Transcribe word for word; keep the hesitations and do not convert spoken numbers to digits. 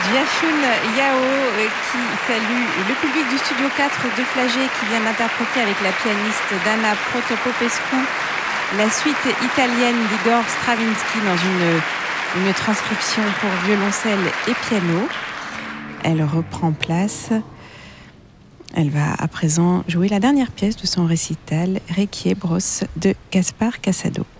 Jiachun Yao qui salue le public du Studio quatre de Flagey qui vient d'interpréter avec la pianiste Dana Protopopescu la suite italienne d'Igor Stravinsky dans une, une transcription pour violoncelle et piano. Elle reprend place. Elle va à présent jouer la dernière pièce de son récital, Requiebros de Gaspard Casado.